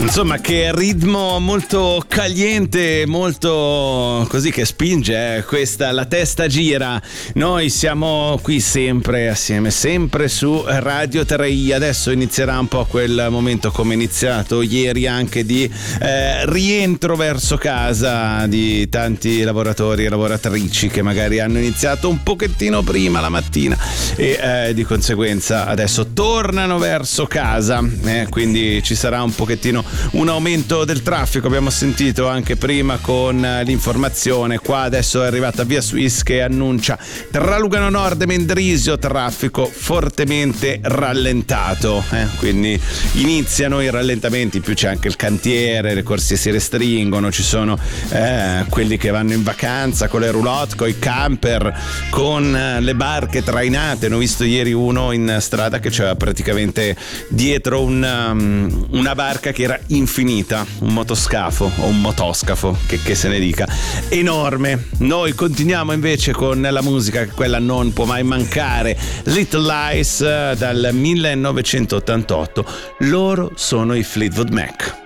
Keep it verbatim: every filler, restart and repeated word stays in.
Insomma, che ritmo molto caliente, molto così che spinge, eh? Questa la testa gira. Noi siamo qui sempre assieme, sempre su Radio tre i. Adesso inizierà un po' quel momento, come è iniziato ieri, anche di eh, rientro verso casa di tanti lavoratori e lavoratrici che magari hanno iniziato un pochettino prima la mattina e eh, di conseguenza adesso tornano verso casa, eh? Quindi ci sarà un pochettino un aumento del traffico. Abbiamo sentito anche prima con l'informazione, qua adesso è arrivata via Suisse che annuncia tra Lugano Nord e Mendrisio traffico fortemente rallentato, eh? Quindi iniziano i rallentamenti, più c'è anche il cantiere, le corsie si restringono, ci sono eh, quelli che vanno in vacanza con le roulotte, con i camper, con eh, le barche trainate. Ne ho visto ieri uno in strada che c'era praticamente dietro una, una barca che era infinita, un motoscafo o un motoscafo, che, che se ne dica, enorme. Noi continuiamo invece con la musica, che quella non può mai mancare, Little Lies dal millenovecentottantotto. Loro sono i Fleetwood Mac.